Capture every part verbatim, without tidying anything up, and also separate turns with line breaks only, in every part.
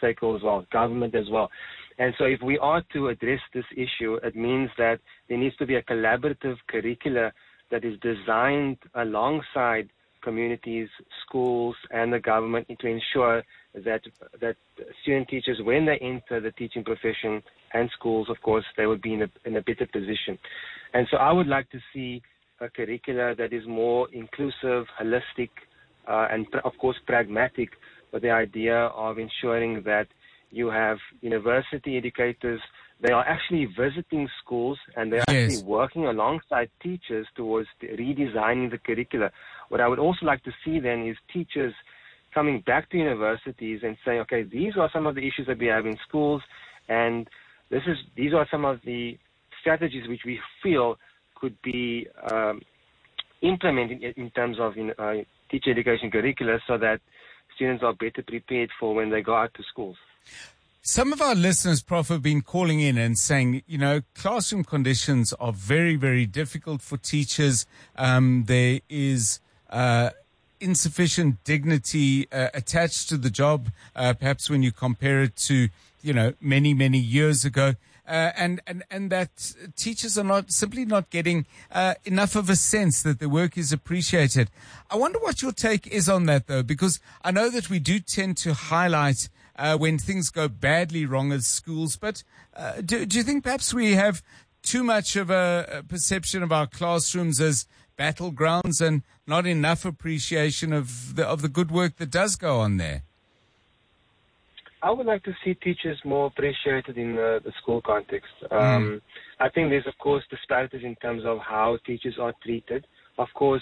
stakeholders as well, government as well. And so if we are to address this issue, it means that there needs to be a collaborative curricula that is designed alongside communities, schools, and the government to ensure that that student teachers, when they enter the teaching profession and schools, of course, they would be in a, in a better position. And so I would like to see a curricula that is more inclusive, holistic, uh, and, of course, pragmatic, with the idea of ensuring that you have university educators. They are actually visiting schools, and they're
Yes.
actually working alongside teachers towards the redesigning the curricula. What I would also like to see then is teachers coming back to universities and saying, okay, these are some of the issues that we have in schools, and this is these are some of the strategies which we feel could be um, implemented in, in terms of you know, uh, teacher education curricula, so that students are better prepared for when they go out to schools.
Some of our listeners, Prof, have been calling in and saying, you know, classroom conditions are very, very difficult for teachers. Um, there is uh, insufficient dignity uh, attached to the job, uh, perhaps when you compare it to, you know, many, many years ago. Uh, and, and, and that teachers are not simply not getting uh, enough of a sense that their work is appreciated. I wonder what your take is on that, though, because I know that we do tend to highlight uh, when things go badly wrong at schools. But uh, do, do you think perhaps we have too much of a, a perception of our classrooms as battlegrounds and not enough appreciation of the, of the good work that does go on there?
I would like to see teachers more appreciated in the, the school context. Um,
Mm.
I think there's, of course, disparities in terms of how teachers are treated. Of course,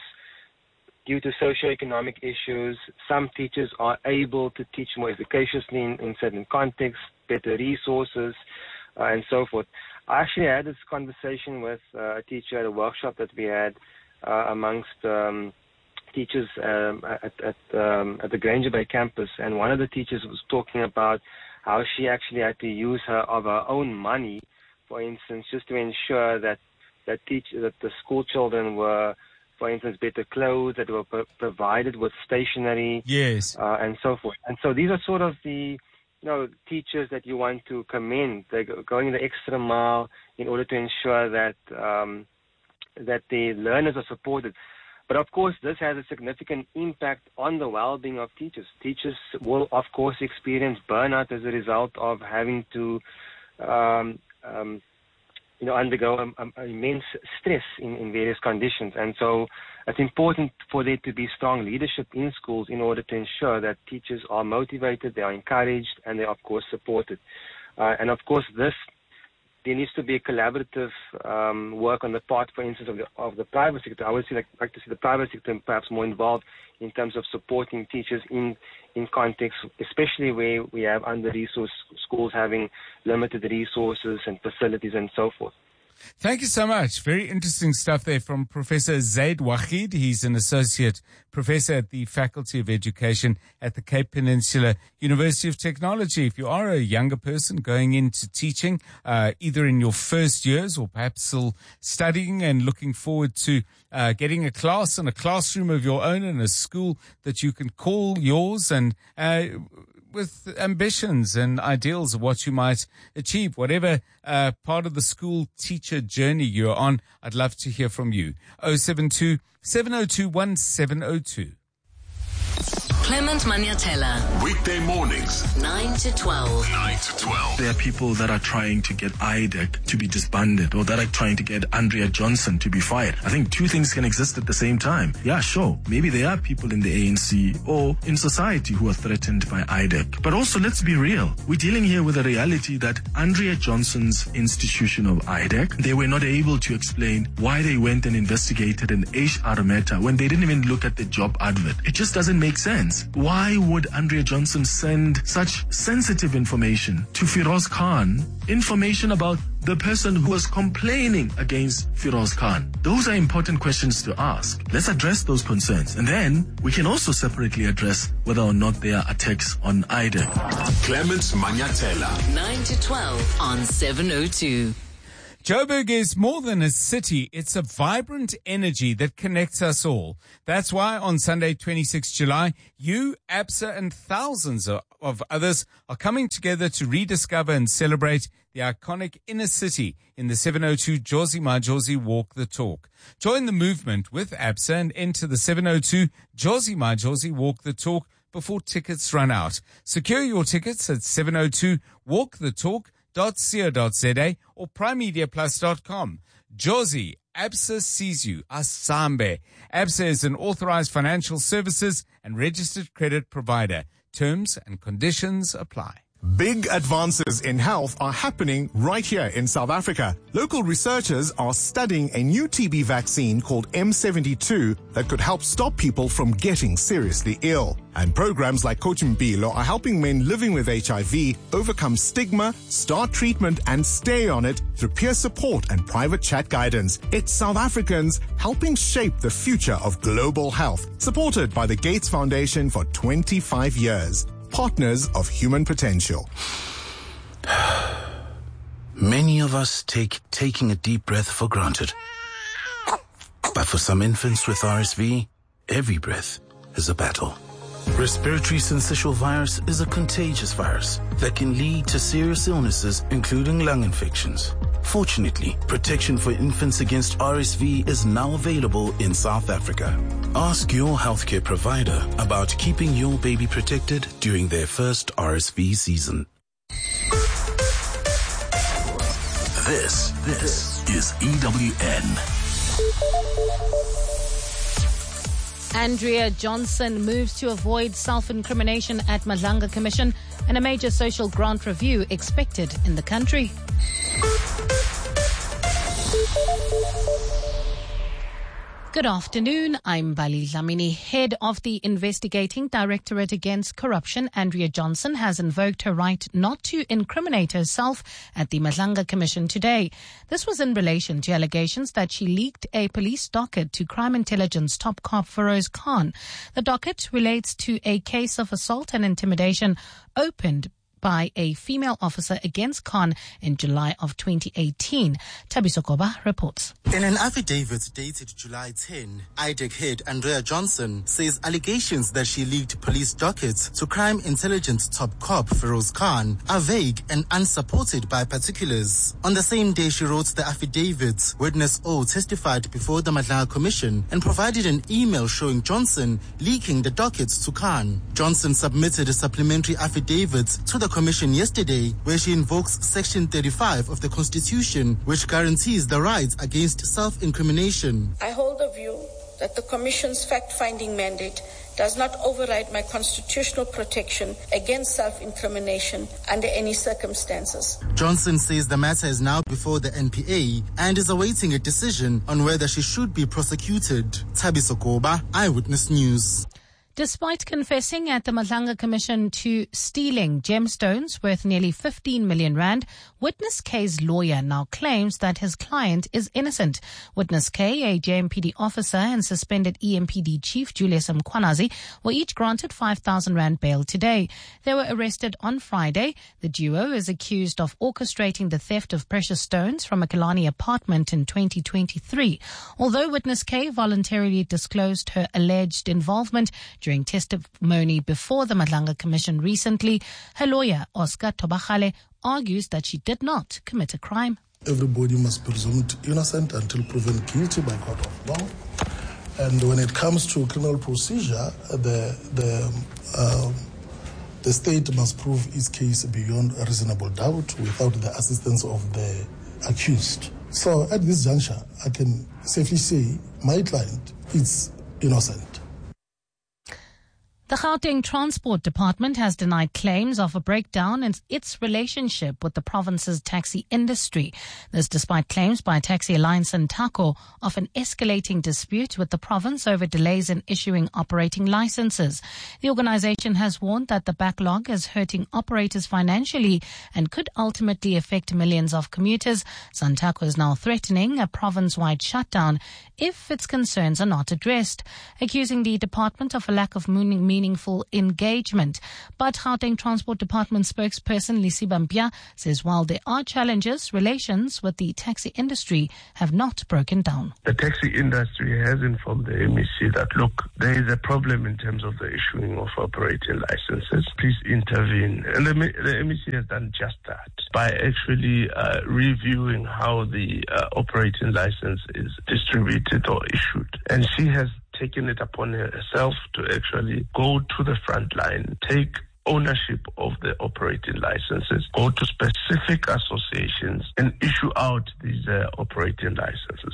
due to socioeconomic issues, some teachers are able to teach more efficaciously in, in certain contexts, better resources, uh, and so forth. I actually had this conversation with uh, a teacher at a workshop that we had uh, amongst um, teachers um, at, at, um, at the Granger Bay campus, and one of the teachers was talking about how she actually had to use her of her own money, for instance, just to ensure that that teach that the school children were, for instance, better clothes, that were pro- provided with stationery,
Yes.
uh, and so forth. And so these are sort of the you know teachers that you want to commend. They're go- going the extra mile in order to ensure that um, that the learners are supported. But of course, this has a significant impact on the well-being of teachers. Teachers will, of course, experience burnout as a result of having to, um, um, you know, undergo um, um, immense stress in, in various conditions. And so it's important for there to be strong leadership in schools in order to ensure that teachers are motivated, they are encouraged, and they are, of course, supported. Uh, and of course, this there needs to be a collaborative um, work on the part, for instance, of the, of the private sector. I would see, like, like to see the private sector perhaps more involved in terms of supporting teachers in, in context, especially where we have under-resourced schools having limited resources and facilities and so forth.
Thank you so much. Very interesting stuff there from Professor Zaid Waheed. He's an associate professor at the Faculty of Education at the Cape Peninsula University of Technology. If you are a younger person going into teaching, uh, either in your first years or perhaps still studying and looking forward to uh, getting a class and a classroom of your own and a school that you can call yours, and uh, with ambitions and ideals of what you might achieve, whatever uh, part of the school teacher journey you're on, I'd love to hear from you. oh seven two, seven oh two, one seven oh two.
Clement Maniatella.
Weekday mornings,
nine to twelve.
nine to twelve.
There are people that are trying to get I D E C to be disbanded, or that are trying to get Andrea Johnson to be fired. I think two things can exist at the same time. Yeah, sure. Maybe there are people in the A N C or in society who are threatened by I D E C. But also, let's be real. We're dealing here with a reality that Andrea Johnson's institution of I D E C, they were not able to explain why they went and investigated an H R matter when they didn't even look at the job advert. It just doesn't make sense. Why would Andrea Johnson send such sensitive information to Firoz Khan, information about the person who was complaining against Firoz Khan? Those are important questions to ask. Let's address those concerns. And then we can also separately address whether or not there are attacks on I D E C.
Clement Maniatella.
nine to twelve on seven oh two.
Joburg is more than a city. It's a vibrant energy that connects us all. That's why on Sunday, twenty-sixth of July, you, ABSA, and thousands of others are coming together to rediscover and celebrate the iconic inner city in the seven oh two Jozi Majozi Walk the Talk. Join the movement with ABSA and enter the seven oh two Jozi Majozi Walk the Talk before tickets run out. Secure your tickets at seven oh two walk the talk dot co dot za or prime media plus dot com. Jozi, ABSA sees you. Asambe. ABSA is an authorized financial services and registered credit provider. Terms and conditions apply.
Big advances in health are happening right here in South Africa. Local researchers are studying a new T B vaccine called M seventy-two that could help stop people from getting seriously ill. And programs like Coach Mpilo are helping men living with H I V overcome stigma, start treatment, and stay on it through peer support and private chat guidance. It's South Africans helping shape the future of global health, supported by the Gates Foundation for twenty-five years. Partners of human potential.
Many of us take taking a deep breath for granted. But for some infants with R S V, every breath is a battle. Respiratory syncytial virus is a contagious virus that can lead to serious illnesses, including lung infections. Fortunately, protection for infants against R S V is now available in South Africa. Ask your healthcare provider about keeping your baby protected during their first R S V season.
This, this is E W N.
Andrea Johnson moves to avoid self-incrimination at Madlanga Commission, and a major social grant review expected in the country. Good afternoon. I'm Bali Dlamini. Head of the Investigating Directorate Against Corruption, Andrea Johnson, has invoked her right not to incriminate herself at the Madlanga Commission today. This was in relation to allegations that she leaked a police docket to crime intelligence top cop Feroz Khan. The docket relates to a case of assault and intimidation opened by a female officer against Khan in July of twenty eighteen. Thabiso Koba reports.
In an affidavit dated July tenth, I D E C head Andrea Johnson says allegations that she leaked police dockets to crime intelligence top cop Feroz Khan are vague and unsupported by particulars. On the same day she wrote the affidavit, witness O testified before the Madlanga Commission and provided an email showing Johnson leaking the dockets to Khan. Johnson submitted a supplementary affidavit to the Commission yesterday, where she invokes Section thirty-five of the Constitution, which guarantees the rights against self-incrimination.
I hold the view that the Commission's fact-finding mandate does not override my constitutional protection against self-incrimination under any circumstances.
Johnson says the matter is now before the N P A and is awaiting a decision on whether she should be prosecuted. Thabiso Koba, Eyewitness News.
Despite confessing at the Madlanga Commission to stealing gemstones worth nearly fifteen million rand, Witness K's lawyer now claims that his client is innocent. Witness K, a J M P D officer, and suspended E M P D chief Julius Mkhwanazi were each granted five thousand rand bail today. They were arrested on Friday. The duo is accused of orchestrating the theft of precious stones from a Killarney apartment in twenty twenty-three. Although Witness K voluntarily disclosed her alleged involvement during testimony before the Madlanga Commission recently, her lawyer, Oscar Tobachale, argues that she did not commit a crime.
Everybody must be presumed innocent until proven guilty by court of law. And when it comes to criminal procedure, the the uh, the state must prove its case beyond a reasonable doubt without the assistance of the accused. So at this juncture, I can safely say my client is innocent.
The Gauteng Transport Department has denied claims of a breakdown in its relationship with the province's taxi industry. This despite claims by Taxi Alliance and SANTACO of an escalating dispute with the province over delays in issuing operating licenses. The organization has warned that the backlog is hurting operators financially and could ultimately affect millions of commuters. SANTACO is now threatening a province-wide shutdown if its concerns are not addressed, accusing the department of a lack of meaning meaningful engagement. But Gauteng Transport Department spokesperson Lisi Bampia says while there are challenges, relations with the taxi industry have not broken down.
The taxi industry has informed the M E C that, look, there is a problem in terms of the issuing of operating licenses. Please intervene. And the, the M E C has done just that by actually uh, reviewing how the uh, operating license is distributed or issued. And she has taken it upon herself to actually go to the front line, take ownership of the operating licenses, go to specific associations and issue out these uh, operating licenses.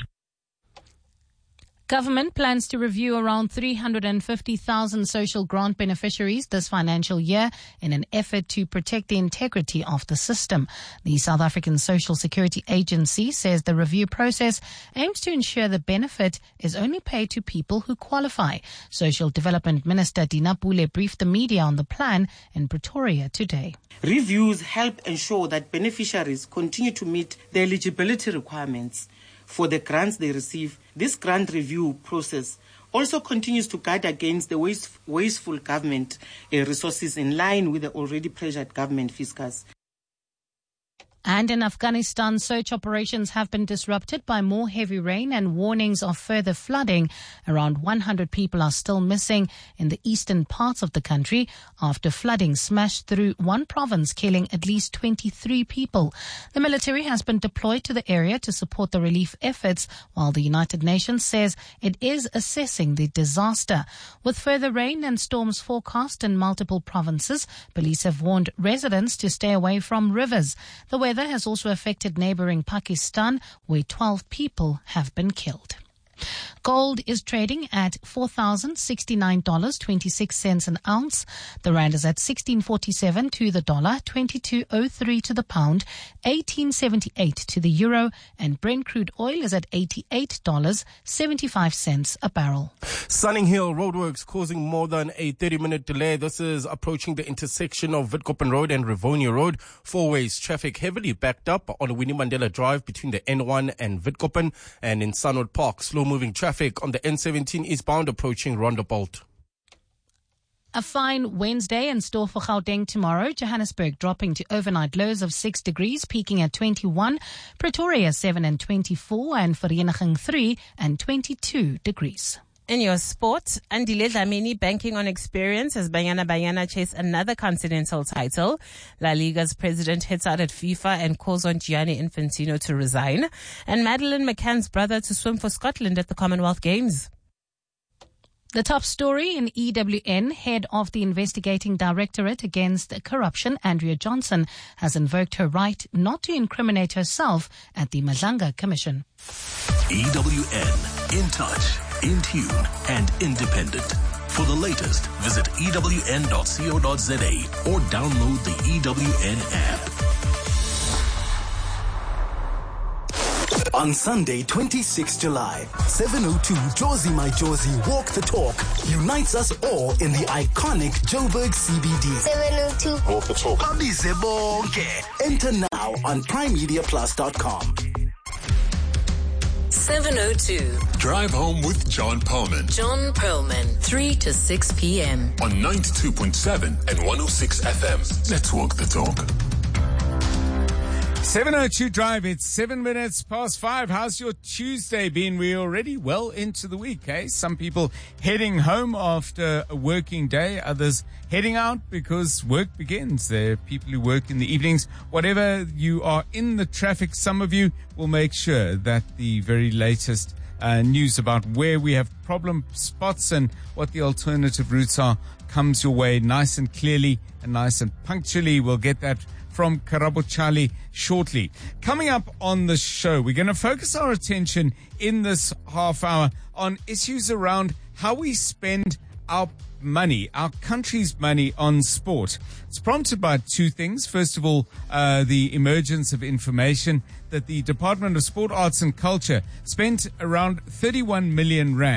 Government plans to review around three hundred fifty thousand social grant beneficiaries this financial year in an effort to protect the integrity of the system. The South African Social Security Agency says the review process aims to ensure the benefit is only paid to people who qualify. Social Development Minister Dina Pule briefed the media on the plan in Pretoria today.
Reviews help ensure that beneficiaries continue to meet the eligibility requirements for the grants they receive. This grant review process also continues to guard against the waste, wasteful government uh, resources in line with the already pressured government fiscus.
And in Afghanistan, search operations have been disrupted by more heavy rain and warnings of further flooding. Around one hundred people are still missing in the eastern parts of the country after flooding smashed through one province, killing at least twenty-three people. The military has been deployed to the area to support the relief efforts, while the United Nations says it is assessing the disaster. With further rain and storms forecast in multiple provinces, police have warned residents to stay away from rivers. The weather has also affected neighboring Pakistan, where twelve people have been killed. Gold is trading at four thousand sixty-nine dollars and twenty-six cents an ounce. The rand is at sixteen forty-seven to the dollar, twenty-two oh three to the pound, eighteen seventy-eight to the euro, and Brent crude oil is at eighty-eight dollars and seventy-five cents a barrel.
Sunninghill roadworks causing more than a thirty-minute delay. This is approaching the intersection of Witkoppen Road and Rivonia Road. Four ways traffic heavily backed up on Winnie Mandela Drive between the N one and Witkoppen, and in Sunwood Park, slow-moving traffic on the N seventeen eastbound approaching Rondebolt.
A fine Wednesday in store for Gauteng tomorrow. Johannesburg dropping to overnight lows of six degrees, peaking at twenty-one. Pretoria seven and twenty-four, and Vereeniging three and twenty-two degrees.
In your sport, Andile Dlamini banking on experience as Banyana Banyana chase another continental title. La Liga's president hits out at FIFA and calls on Gianni Infantino to resign. And Madeleine McCann's brother to swim for Scotland at the Commonwealth Games.
The top story in E W N, head of the investigating directorate against corruption, Andrea Johnson, has invoked her right not to incriminate herself at the Madlanga Commission.
E W N, in touch, in tune, and independent. For the latest, visit E W N dot co dot za or download the E W N app.
On Sunday, twenty-sixth July, seven oh two Jozi My Jozi Walk the Talk unites us all in the iconic Joburg C B D.
seven oh two
Walk the Talk. Abize bonke. Enter now on prime media plus dot com.
seven oh two.
Drive Home with John Perlman.
John Perlman, three to six p.m.
on ninety-two point seven and one oh six F M. Let's walk the talk.
seven oh two Drive, it's seven minutes past five. How's your Tuesday been? We're already well into the week, eh? Some people heading home after a working day, others heading out because work begins. There are people who work in the evenings. Whatever you are in the traffic, some of you will make sure that the very latest uh, news about where we have problem spots and what the alternative routes are comes your way nice and clearly and nice and punctually. We'll get that from Karabo Charlie shortly. Coming up on the show, we're going to focus our attention in this half hour on issues around how we spend our money, our country's money on sport. It's prompted by two things. First of all, uh, the emergence of information that the Department of Sport, Arts and Culture spent around thirty-one million rand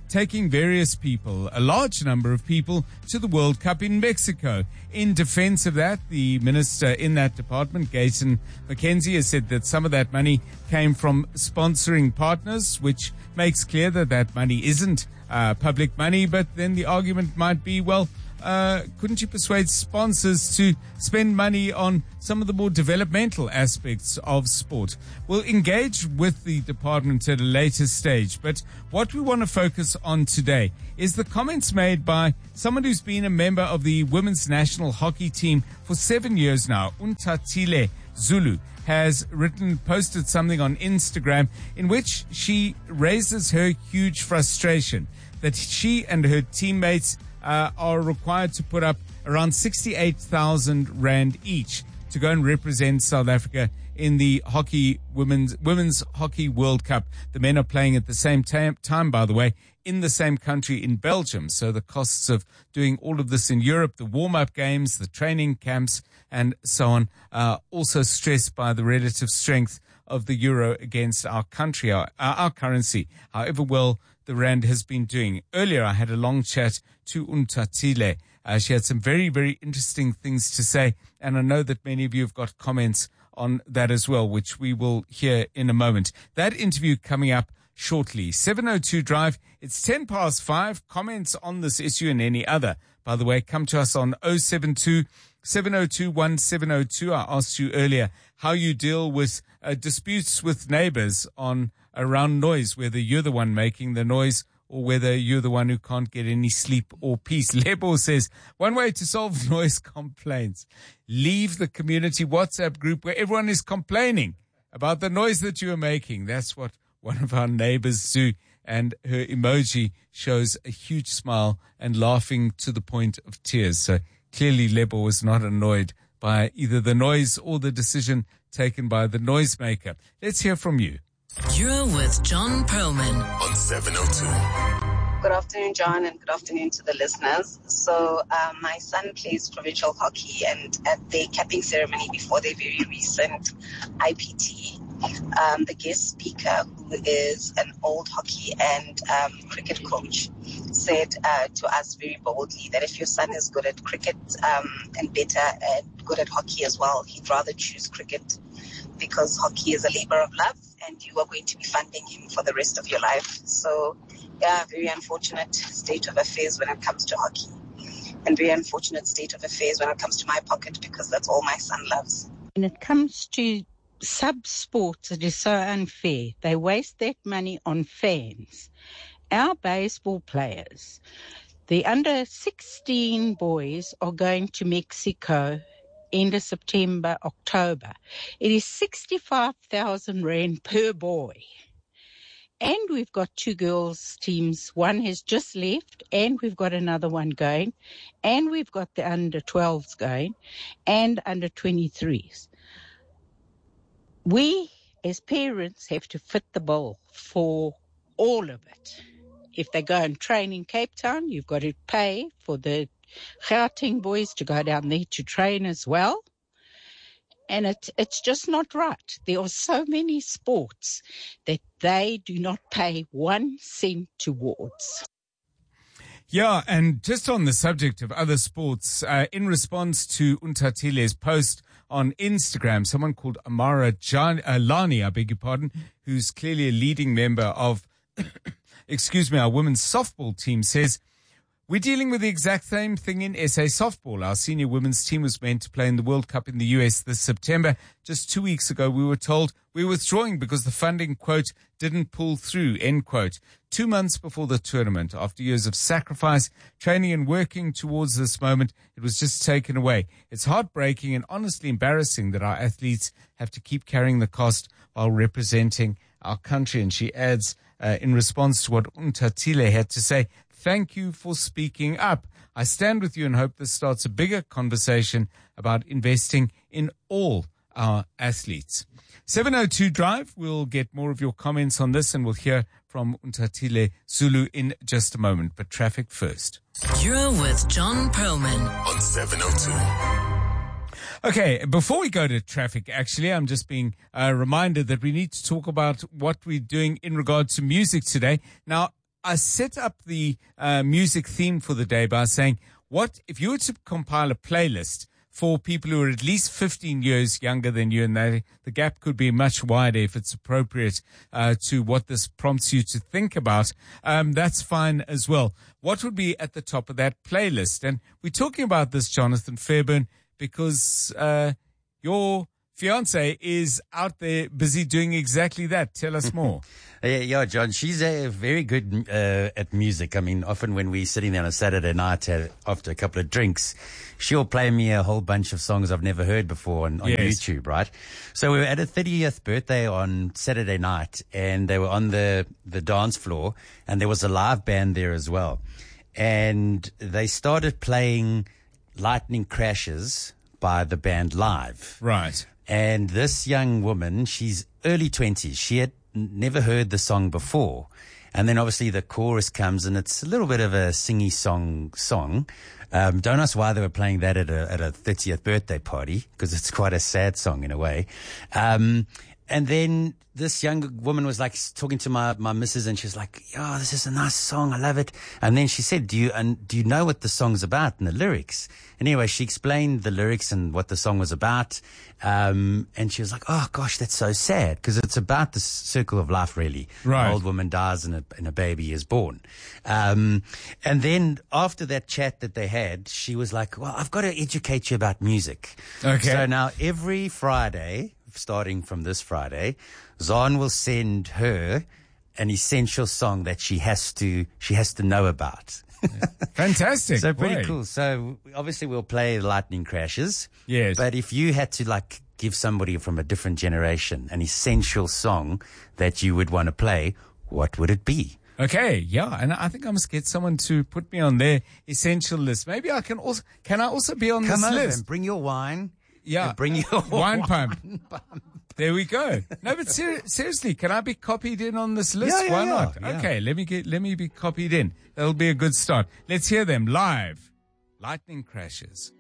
taking various people, a large number of people, to the World Cup in Mexico. In defense of that, the minister in that department, Gayton McKenzie, has said that some of that money came from sponsoring partners, which makes clear that that money isn't uh, public money. But then the argument might be, well, Uh, couldn't you persuade sponsors to spend money on some of the more developmental aspects of sport? We'll engage with the department at a later stage, but what we want to focus on today is the comments made by someone who's been a member of the women's national hockey team for seven years now. Untatile Zulu has written, posted something on Instagram in which she raises her huge frustration that she and her teammates Uh, are required to put up around sixty-eight thousand rand each to go and represent South Africa in the hockey women's women's hockey World Cup. The men are playing at the same time, time, by the way, in the same country in Belgium. So the costs of doing all of this in Europe, the warm-up games, the training camps, and so on, uh, also stressed by the relative strength of the euro against our country, our, our currency, however well the rand has been doing. Earlier, I had a long chat to Untatile. Uh, she had some very, very interesting things to say, and I know that many of you have got comments on that as well, which we will hear in a moment. That interview coming up shortly. seven oh two Drive, it's ten past five. Comments on this issue and any other, by the way, come to us on oh seven two, seven oh two, one seven oh two. I asked you earlier how you deal with uh, disputes with neighbors on around noise, whether you're the one making the noise or whether you're the one who can't get any sleep or peace. Lebo says, one way to solve noise complaints, leave the community WhatsApp group where everyone is complaining about the noise that you are making. That's what one of our neighbors do. And her emoji shows a huge smile and laughing to the point of tears. So clearly Lebo was not annoyed by either the noise or the decision taken by the noisemaker. Let's hear from you.
You're with John Perlman
on seven oh two.
Good afternoon, John, and good afternoon to the listeners. So um, my son plays provincial hockey, and at the capping ceremony before the very recent I P T, um, the guest speaker, who is an old hockey and um, cricket coach, said uh, to us very boldly that if your son is good at cricket um, and better and good at hockey as well, he'd rather choose cricket because hockey is a labor of love and you are going to be funding him for the rest of your life. So, yeah, very unfortunate state of affairs when it comes to hockey, and very unfortunate state of affairs when it comes to my pocket, because that's all my son loves.
When it comes to sub-sports, it is so unfair. They waste that money on fans. Our baseball players, the under sixteen boys, are going to Mexico end of September, October. It is sixty-five thousand rand per boy. And we've got two girls teams. One has just left, and we've got another one going. And we've got the under twelves going, and under twenty-threes. We, as parents, have to fit the bill for all of it. If they go and train in Cape Town, you've got to pay for the Gauteng boys to go down there to train as well. And it, it's just not right. There are so many sports that they do not pay one cent towards.
Yeah, and just on the subject of other sports, uh, in response to Untatile's post on Instagram, someone called Amara Jan- uh, Lani, I beg your pardon, who's clearly a leading member of, excuse me, our women's softball team, says, we're dealing with the exact same thing in S A softball. Our senior women's team was meant to play in the World Cup in the U S this September. Just two weeks ago, we were told we were withdrawing because the funding, quote, didn't pull through, end quote. Two months before the tournament, after years of sacrifice, training and working towards this moment, it was just taken away. It's heartbreaking and honestly embarrassing that our athletes have to keep carrying the cost while representing our country. And she adds, uh, in response to what Untatile had to say, thank you for speaking up. I stand with you and hope this starts a bigger conversation about investing in all our athletes. seven oh two Drive, we'll get more of your comments on this and we'll hear from Untatile Zulu in just a moment. But traffic first.
You're with John Perlman
on seven oh two.
Okay, before we go to traffic, actually, I'm just being uh, reminded that we need to talk about what we're doing in regard to music today. Now, I set up the uh, music theme for the day by saying, what if you were to compile a playlist for people who are at least fifteen years younger than you, and they, the gap could be much wider if it's appropriate uh, to what this prompts you to think about, um, that's fine as well. What would be at the top of that playlist? And we're talking about this, Jonathan Fairburn, because uh, your fiance is out there busy doing exactly that. Tell us more.
Yeah, yeah, John, she's uh, very good uh, at music. I mean, often when we're sitting there on a Saturday night uh, after a couple of drinks, she'll play me a whole bunch of songs I've never heard before on, on yes. YouTube, right? So we were at a thirtieth birthday on Saturday night, and they were on the, the dance floor, and there was a live band there as well. And they started playing Lightning Crashes by the band live.
Right.
And this young woman, she's early twenties. She had never heard the song before. And then obviously the chorus comes, and it's a little bit of a singy song song. Um, don't ask why they were playing that at a, at a thirtieth birthday party, because it's quite a sad song in a way. Um, and then this young woman was like talking to my, my missus, and she was like, "Oh, this is a nice song. I love it." And then she said, do you, and do you know what the song's about and the lyrics? Anyway, she explained the lyrics and what the song was about. Um, and she was like, "Oh gosh, that's so sad," because it's about the circle of life, really.
Right.
An old woman dies and a, and a baby is born. Um, and then after that chat that they had, she was like, "Well, I've got to educate you about music."
Okay.
So now every Friday, starting from this Friday, Zahn will send her an essential song that she has to, she has to know about.
Fantastic.
So pretty
Boy.
cool. So obviously we'll play Lightning Crashes.
Yes.
But if you had to like give somebody from a different generation an essential song that you would want to play, what would it be?
Okay, yeah, and I think I must get someone to put me on their essential list. Maybe I can also, can I also be on
Come
this
over
list?
and bring your wine.
Yeah.
And bring your
wine,
wine
pump.
pump.
There we go. No, but ser- seriously, can I be copied in on this list?
Yeah, yeah,
Why
yeah,
not?
yeah.
Okay, let me get, let me be copied in. That'll be a good start. Let's hear them live. Lightning Crashes.